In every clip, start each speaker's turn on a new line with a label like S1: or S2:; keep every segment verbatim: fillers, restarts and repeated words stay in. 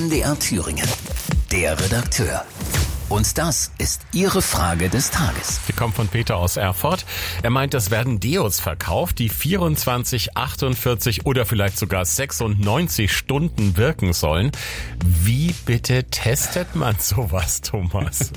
S1: M D R Thüringen. Der Redakteur. Und das ist Ihre Frage des Tages.
S2: Die kommt von Peter aus Erfurt. Er meint, es werden Deos verkauft, die vierundzwanzig, achtundvierzig oder vielleicht sogar sechsundneunzig Stunden wirken sollen. Wie bitte testet man sowas, Thomas?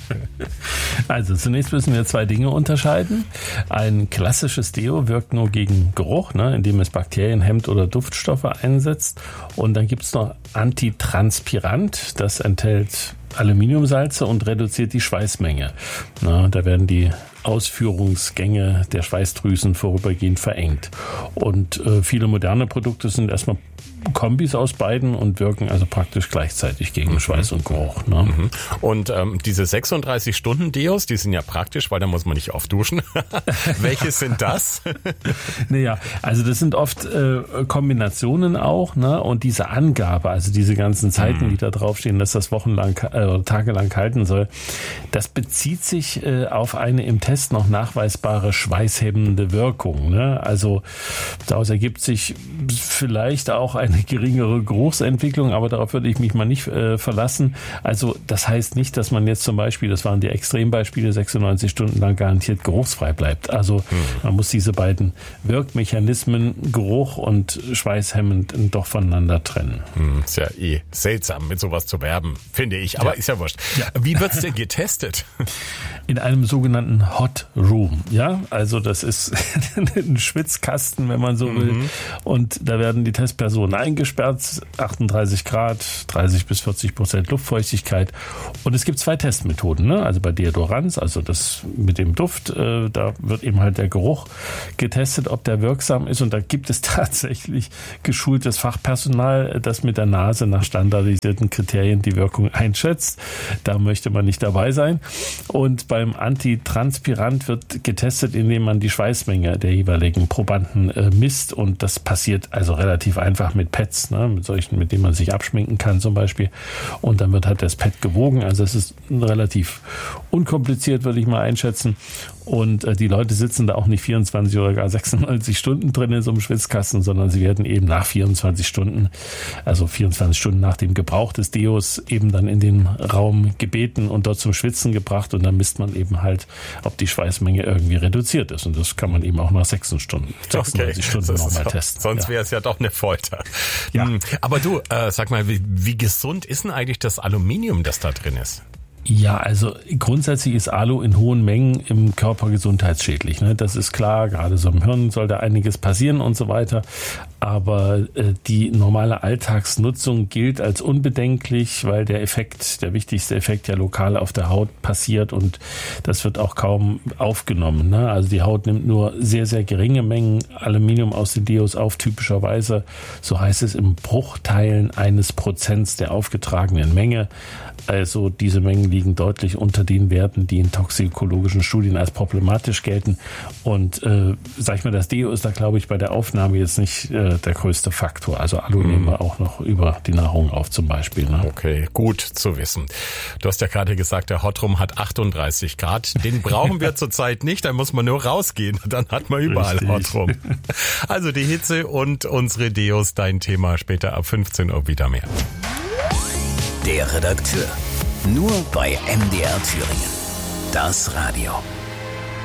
S3: Also zunächst müssen wir zwei Dinge unterscheiden. Ein klassisches Deo wirkt nur gegen Geruch, ne, indem es Bakterien hemmt oder Duftstoffe einsetzt. Und dann gibt es noch Antitranspirant. Das enthält Aluminiumsalze und reduziert die Schweißmenge. Na, da werden die Ausführungsgänge der Schweißdrüsen vorübergehend verengt. Und äh, viele moderne Produkte sind erstmal Kombis aus beiden und wirken also praktisch gleichzeitig gegen mhm. Schweiß und Geruch. Ne?
S2: Mhm. Und ähm, diese sechsunddreißig Stunden Deos, die sind ja praktisch, weil da muss man nicht oft duschen. Welche sind das?
S3: Naja, also das sind oft äh, Kombinationen auch, ne? Und diese Angabe, also diese ganzen Zeiten, mhm. die da draufstehen, dass das wochenlang äh, tagelang halten soll, das bezieht sich äh, auf eine im Test noch nachweisbare schweißhemmende Wirkung. Ne? Also daraus ergibt sich vielleicht auch ein eine geringere Geruchsentwicklung, aber darauf würde ich mich mal nicht äh, verlassen. Also das heißt nicht, dass man jetzt zum Beispiel, das waren die Extrembeispiele, sechsundneunzig Stunden lang garantiert geruchsfrei bleibt. Also hm. man muss diese beiden Wirkmechanismen, Geruch und Schweißhemmend, doch voneinander trennen.
S2: Hm, ist ja eh seltsam, mit sowas zu werben, finde ich, aber ja. ist ja wurscht. Ja. Wie wird's denn getestet?
S3: In einem sogenannten Hot Room. Ja, also das ist ein Schwitzkasten, wenn man so mhm. will. Und da werden die Testpersonen eingesperrt, achtunddreißig Grad, dreißig bis vierzig Prozent Luftfeuchtigkeit. Und es gibt zwei Testmethoden, ne? Also bei Deodoranz, also das mit dem Duft, äh, da wird eben halt der Geruch getestet, ob der wirksam ist. Und da gibt es tatsächlich geschultes Fachpersonal, das mit der Nase nach standardisierten Kriterien die Wirkung einschätzt. Da möchte man nicht dabei sein. Und beim Antitranspirant wird getestet, indem man die Schweißmenge der jeweiligen Probanden äh, misst. Und das passiert also relativ einfach mit Pads, ne, mit solchen, mit denen man sich abschminken kann zum Beispiel. Und dann wird halt das Pad gewogen. Also es ist relativ unkompliziert, würde ich mal einschätzen. Und äh, die Leute sitzen da auch nicht vierundzwanzig oder gar sechsundneunzig Stunden drin in so einem Schwitzkasten, sondern sie werden eben nach vierundzwanzig Stunden, also vierundzwanzig Stunden nach dem Gebrauch des Deos, eben dann in den Raum gebeten und dort zum Schwitzen gebracht. Und dann misst man eben halt, ob die Schweißmenge irgendwie reduziert ist. Und das kann man eben auch nach sechsundzwanzig Stunden, sechsundneunzig
S2: okay.
S3: Stunden nochmal testen.
S2: Sonst wäre es ja doch eine Folter. Ja. Aber du, äh, sag mal, wie, wie gesund ist denn eigentlich das Aluminium, das da drin ist?
S3: Ja, also grundsätzlich ist Alu in hohen Mengen im Körper gesundheitsschädlich. Ne? Das ist klar, gerade so im Hirn soll da einiges passieren und so weiter. Aber äh, die normale Alltagsnutzung gilt als unbedenklich, weil der Effekt, der wichtigste Effekt ja lokal auf der Haut passiert und das wird auch kaum aufgenommen. Ne? Also die Haut nimmt nur sehr, sehr geringe Mengen Aluminium aus den Deos auf, typischerweise, so heißt es, im Bruchteilen eines Prozents der aufgetragenen Menge. Also diese Mengen liegen deutlich unter den Werten, die in toxikologischen Studien als problematisch gelten. Und äh, sag ich mal, das Deo ist da, glaube ich, bei der Aufnahme jetzt nicht äh, der größte Faktor. Also Alu mm. nehmen wir auch noch über die Nahrung auf zum Beispiel. Ne?
S2: Okay, gut zu wissen. Du hast ja gerade gesagt, der Hotrum hat achtunddreißig Grad. Den brauchen wir zurzeit nicht, da muss man nur rausgehen. Dann hat man überall Richtig. Hotrum. Also die Hitze und unsere Deos, dein Thema später ab fünfzehn Uhr wieder mehr.
S1: Der Redakteur. Nur bei M D R Thüringen. Das Radio.